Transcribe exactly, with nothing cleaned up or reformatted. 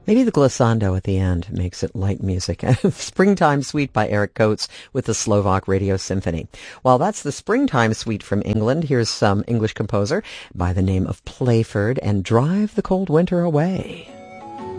Maybe the glissando at the end makes it light music. Springtime Suite by Eric Coates with the Slovak Radio Symphony. Well, that's the Springtime Suite from England. Here's some English composer by the name of Playford and Drive the Cold Winter Away.